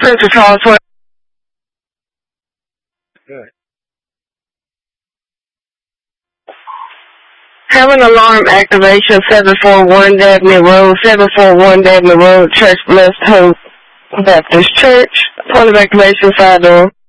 Central Charles 20. Good. Have an alarm activation, 741 Dabney Road, 741 Dabney Road, Church Blessed Hope Baptist Church. Point of activation, side door.